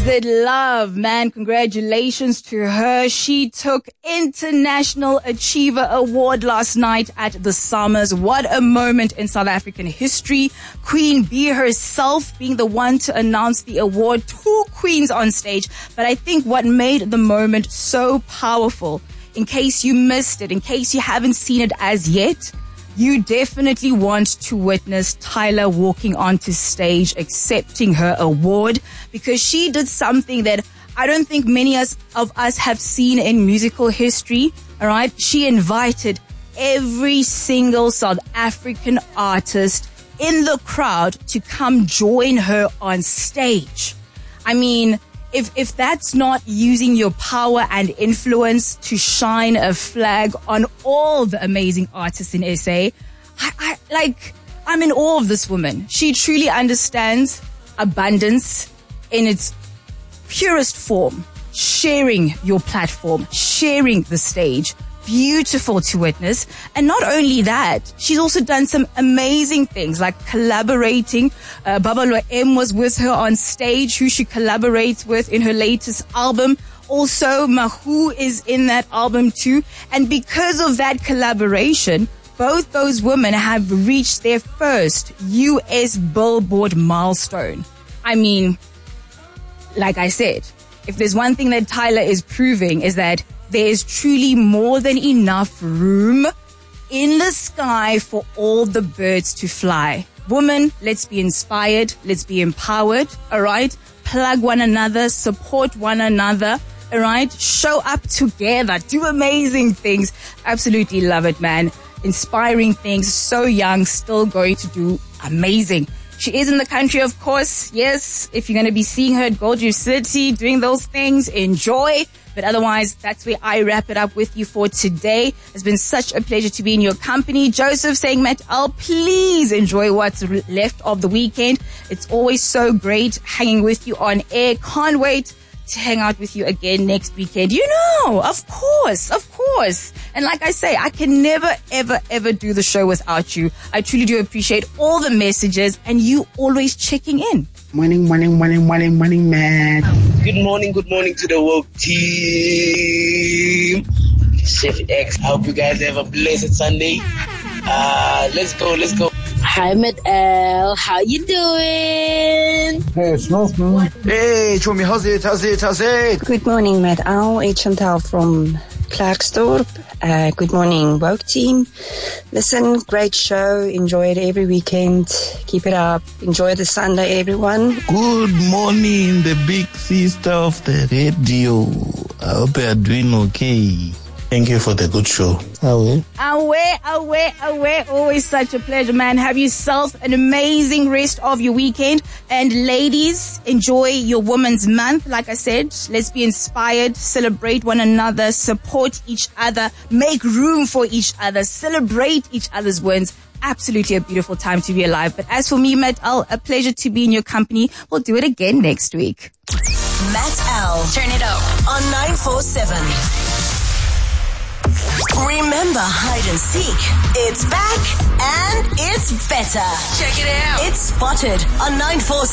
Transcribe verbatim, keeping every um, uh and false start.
it love, man. Congratulations to her. She took International Achiever Award last night at the Summers. What a moment in South African history. Queen Bee herself being the one to announce the award. Two queens on stage. But I think what made the moment so powerful, in case you missed it, in case you haven't seen it as yet, you definitely want to witness Tyla walking onto stage, accepting her award, because she did something that I don't think many of us have seen in musical history. All right. She invited every single South African artist in the crowd to come join her on stage. I mean, If if that's not using your power and influence to shine a flag on all the amazing artists in S A, I, I like I'm in awe of this woman. She truly understands abundance in its purest form. Sharing your platform, sharing the stage. Beautiful to witness. And not only that, she's also done some amazing things like collaborating. Uh, Babalwa M was with her on stage, who she collaborates with in her latest album. Also, Mahu is in that album too. And because of that collaboration, both those women have reached their first U S Billboard milestone. I mean, like I said, if there's one thing that Tyla is proving is that there is truly more than enough room in the sky for all the birds to fly. Woman, let's be inspired. Let's be empowered. All right. Plug one another, support one another. All right. Show up together. Do amazing things. Absolutely love it, man. Inspiring things. So young, still going to do amazing. She is in the country, of course. Yes. If you're going to be seeing her at Gold Reef City doing those things, enjoy. But otherwise, that's where I wrap it up with you for today. It's been such a pleasure to be in your company. Joseph saying, Matt L, please enjoy what's left of the weekend. It's always so great hanging with you on air. Can't wait to hang out with you again next weekend. You know, of course, of course. And like I say, I can never, ever, ever do the show without you. I truly do appreciate all the messages and you always checking in. Morning, morning, morning, morning, morning, man. Good morning, good morning to the woke team. Chef X, I hope you guys have a blessed Sunday. Uh, let's go, let's go. Hi, Matt L. How you doing? Hey, it's Northman. Hey, Chomi, how's it, how's it, how's it? Good morning, Matt L. It's Chantal from Klerksdorp. Uh, good morning, woke team. Listen, great show. Enjoy it every weekend. Keep it up. Enjoy the Sunday, everyone. Good morning, the big sister of the radio. I hope you are doing okay. Thank you for the good show. Away. Away, away, away. Always such a pleasure, man. Have yourself an amazing rest of your weekend. And ladies, enjoy your Women's Month. Like I said, let's be inspired, celebrate one another, support each other, make room for each other, celebrate each other's wins. Absolutely a beautiful time to be alive. But as for me, Matt L, a pleasure to be in your company. We'll do it again next week. Matt L. Turn it up on nine four seven. Remember hide and seek. It's back and it's better. Check it out. It's Spotted on nine four seven.